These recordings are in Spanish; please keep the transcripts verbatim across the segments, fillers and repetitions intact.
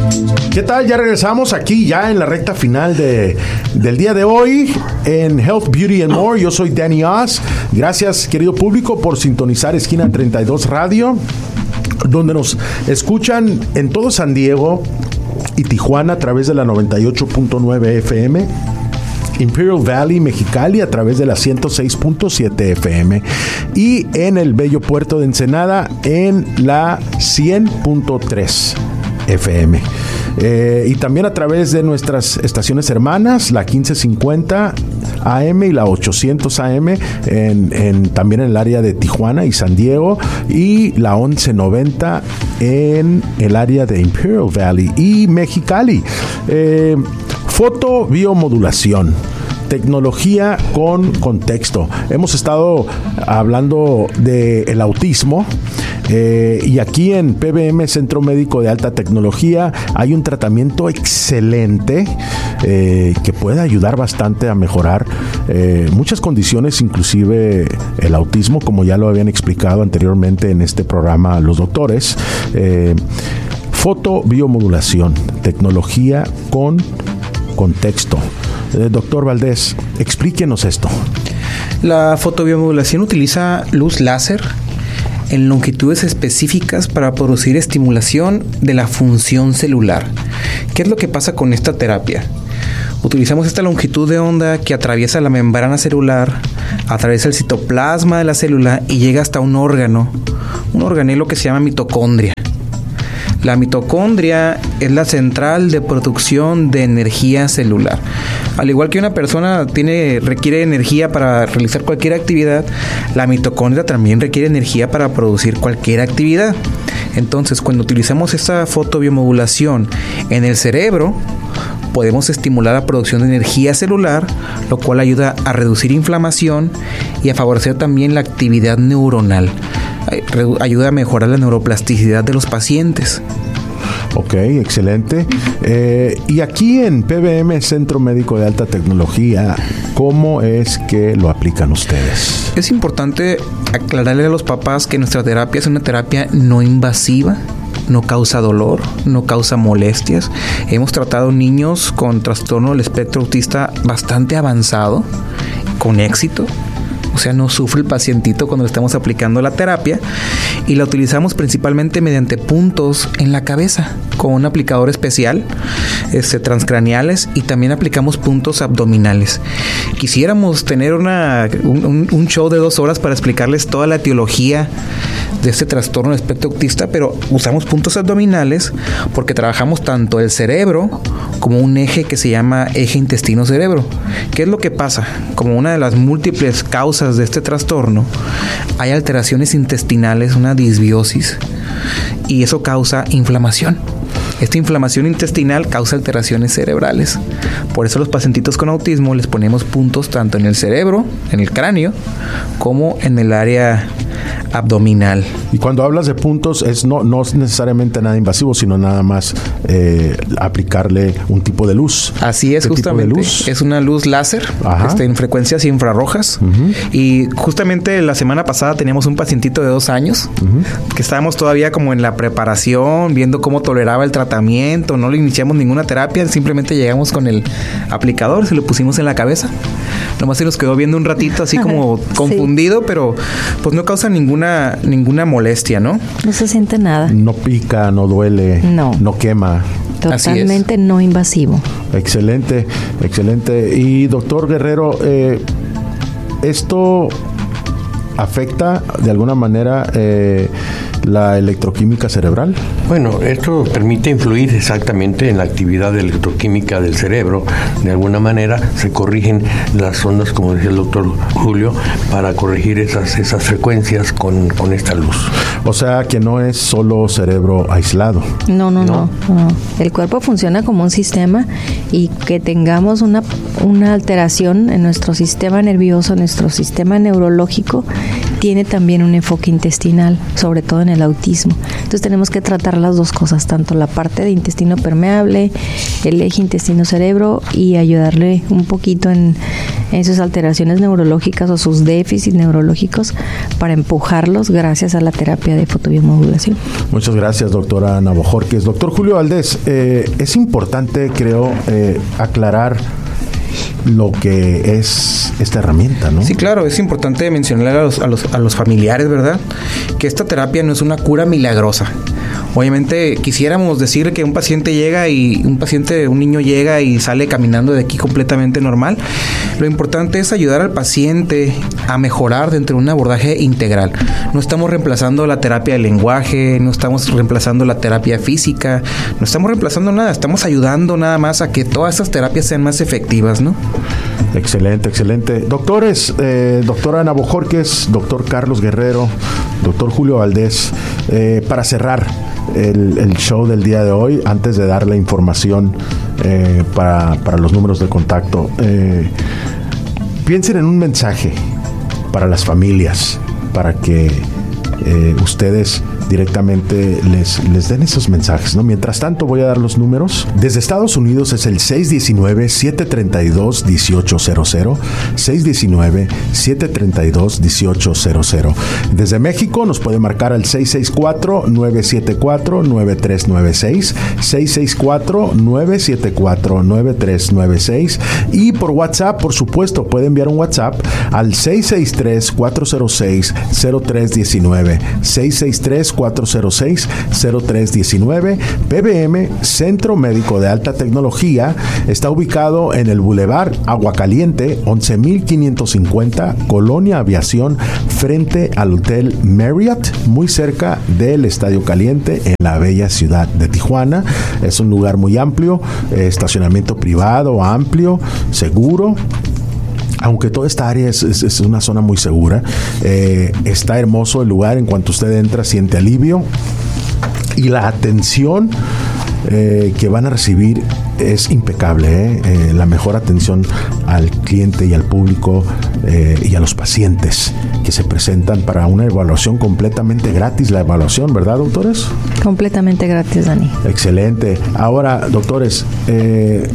¿Qué tal? Ya regresamos aquí ya en la recta final de, del día de hoy en Health, Beauty and More. Yo soy Danny Oz. Gracias, querido público, por sintonizar Esquina treinta y dos Radio, donde nos escuchan en todo San Diego y Tijuana a través de la noventa y ocho punto nueve F M, Imperial Valley, Mexicali a través de la ciento seis punto siete F M y en el bello puerto de Ensenada en la cien punto tres F M. Eh, y también a través de nuestras estaciones hermanas, la quince cincuenta A M y la ochocientos A M en, en, también en el área de Tijuana y San Diego, y la once noventa en el área de Imperial Valley y Mexicali. Eh, fotobiomodulación, tecnología con contexto. Hemos estado hablando del autismo. Eh, y aquí en P B M, Centro Médico de Alta Tecnología, hay un tratamiento excelente eh, que puede ayudar bastante a mejorar eh, muchas condiciones, inclusive el autismo, como ya lo habían explicado anteriormente en este programa los doctores. Eh, fotobiomodulación, tecnología con contexto. Eh, doctor Valdés, explíquenos esto. La fotobiomodulación utiliza luz láser en longitudes específicas para producir estimulación de la función celular. ¿Qué es lo que pasa con esta terapia? Utilizamos esta longitud de onda que atraviesa la membrana celular, atraviesa el citoplasma de la célula y llega hasta un órgano, un organelo que se llama mitocondria. La mitocondria es la central de producción de energía celular. Al igual que una persona tiene, requiere energía para realizar cualquier actividad, la mitocondria también requiere energía para producir cualquier actividad. Entonces, cuando utilizamos esta fotobiomodulación en el cerebro, podemos estimular la producción de energía celular, lo cual ayuda a reducir inflamación y a favorecer también la actividad neuronal. Ayuda a mejorar la neuroplasticidad de los pacientes. Ok, excelente. Eh, y aquí en P B M, Centro Médico de Alta Tecnología, ¿cómo es que lo aplican ustedes? Es importante aclararle a los papás que nuestra terapia es una terapia no invasiva, no causa dolor, no causa molestias. Hemos tratado niños con trastorno del espectro autista bastante avanzado, con éxito. O sea, no sufre el pacientito cuando le estamos aplicando la terapia, y la utilizamos principalmente mediante puntos en la cabeza con un aplicador especial, este, transcraneales, y también aplicamos puntos abdominales. Quisiéramos tener una, un, un show de dos horas para explicarles toda la etiología de este trastorno del espectro autista, pero usamos puntos abdominales porque trabajamos tanto el cerebro como un eje que se llama eje intestino-cerebro. ¿Qué es lo que pasa? Como una de las múltiples causas de este trastorno, hay alteraciones intestinales, una disbiosis, y eso causa inflamación. Esta inflamación intestinal causa alteraciones cerebrales. Por eso los pacientitos con autismo les ponemos puntos tanto en el cerebro, en el cráneo, como en el área abdominal. Y cuando hablas de puntos, es no, no es necesariamente nada invasivo, sino nada más eh, aplicarle un tipo de luz. Así es, justamente. Luz? Es una luz láser este, en frecuencias infrarrojas. Uh-huh. Y justamente la semana pasada teníamos un pacientito de dos años uh-huh. que estábamos todavía como en la preparación, viendo cómo toleraba el tratamiento. No le iniciamos ninguna terapia, simplemente llegamos con el aplicador, se lo pusimos en la cabeza. Nomás se nos quedó viendo un ratito así como confundido, sí. Pero pues no causa ninguna ninguna molestia, ¿no? No se siente nada. No pica, no duele, no, no quema. Totalmente no invasivo. Excelente, excelente. Y doctor Guerrero, eh, ¿esto afecta de alguna manera eh, la electroquímica cerebral? Bueno, esto permite influir exactamente en la actividad electroquímica del cerebro. De alguna manera se corrigen las ondas, como decía el doctor Julio, para corregir esas, esas frecuencias con, con esta luz. O sea que no es solo cerebro aislado. No, no, no, no, no. El cuerpo funciona como un sistema, y que tengamos una, una alteración en nuestro sistema nervioso, en nuestro sistema neurológico, tiene también un enfoque intestinal, sobre todo en el autismo. Entonces tenemos que tratar las dos cosas, tanto la parte de intestino permeable, el eje intestino-cerebro, y ayudarle un poquito en, en sus alteraciones neurológicas o sus déficits neurológicos para empujarlos gracias a la terapia de fotobiomodulación. Muchas gracias, doctora Ana Bojorquez. Doctor Julio Valdés, eh, es importante, creo, eh, aclarar lo que es esta herramienta, ¿no? Sí, claro, es importante mencionar a los, a los, a los familiares, ¿verdad?, que esta terapia no es una cura milagrosa. Obviamente quisiéramos decir que un paciente llega y un paciente, un niño llega y sale caminando de aquí completamente normal. Lo importante es ayudar al paciente a mejorar dentro de un abordaje integral. No estamos reemplazando la terapia de lenguaje, no estamos reemplazando la terapia física, no estamos reemplazando nada, estamos ayudando nada más a que todas estas terapias sean más efectivas, ¿no? Excelente, excelente. Doctores, eh, doctora Ana Bojorquez, doctor Carlos Guerrero, doctor Julio Valdés, eh, para cerrar el, el show del día de hoy, antes de dar la información eh, para, para los números de contacto, eh, piensen en un mensaje para las familias, para que eh, ustedes directamente les, les den esos mensajes, ¿no? Mientras tanto, voy a dar los números. Desde Estados Unidos es el seis uno nueve, siete tres dos, uno ocho cero cero, seis uno nueve, siete tres dos, uno ocho cero cero. Desde México nos puede marcar al seis seis cuatro, nueve siete cuatro, nueve tres nueve seis, seis seis cuatro, nueve siete cuatro, nueve tres nueve seis, y por WhatsApp, por supuesto, puede enviar un WhatsApp al seis seis tres, cuatro cero seis, cero tres uno nueve, seis seis tres, cuatro cero seis, cero tres uno nueve. P B M, Centro Médico de Alta Tecnología, está ubicado en el Boulevard Aguacaliente, once mil quinientos cincuenta, Colonia Aviación, frente al Hotel Marriott, muy cerca del Estadio Caliente, en la bella ciudad de Tijuana. Es un lugar muy amplio, eh, estacionamiento privado, amplio, seguro. Aunque toda esta área es, es, es una zona muy segura, eh, está hermoso el lugar. En cuanto usted entra, siente alivio, y la atención eh, que van a recibir es impecable, ¿eh? Eh, la mejor atención al cliente y al público eh, y a los pacientes que se presentan para una evaluación completamente gratis. La evaluación, ¿verdad, doctores? Completamente gratis, Dani. Excelente. Ahora, doctores, eh,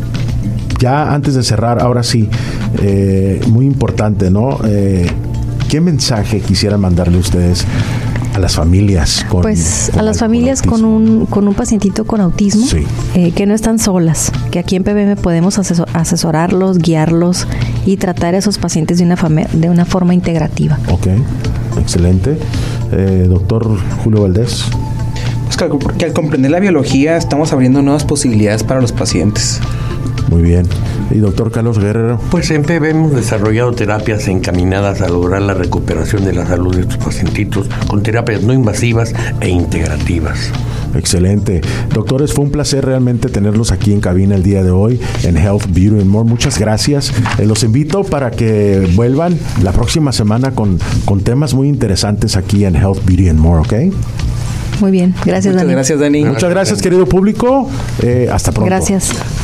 ya antes de cerrar, ahora sí, eh, muy importante, ¿no? Eh, ¿Qué mensaje quisieran mandarle ustedes a las familias con Pues con a las con familias autismo? con un con un pacientito con autismo, Sí. eh, que no están solas, que aquí en P B M podemos asesor- asesorarlos, guiarlos y tratar a esos pacientes de una, fame- de una forma integrativa. Ok, excelente. Eh, doctor Julio Valdés. Pues que, al- que al comprender la biología estamos abriendo nuevas posibilidades para los pacientes. Muy bien. Y doctor Carlos Guerrero. Pues en P B hemos desarrollado terapias encaminadas a lograr la recuperación de la salud de estos pacientitos con terapias no invasivas e integrativas. Excelente. Doctores, fue un placer realmente tenerlos aquí en cabina el día de hoy en Health, Beauty and More. Muchas gracias. Eh, los invito para que vuelvan la próxima semana con, con temas muy interesantes aquí en Health, Beauty and More, ¿ok? Muy bien, gracias, Muchas Dani. gracias, Dani. Muchas gracias, querido público. Eh, hasta pronto. Gracias.